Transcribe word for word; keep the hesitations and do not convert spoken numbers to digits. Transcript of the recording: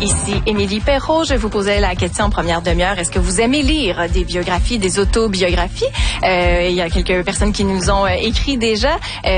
Ici Émilie Perrault, je vous posais la question en première demi-heure. Est-ce que vous aimez lire des biographies, des autobiographies? Euh, il y a quelques personnes qui nous ont écrit déjà. Euh,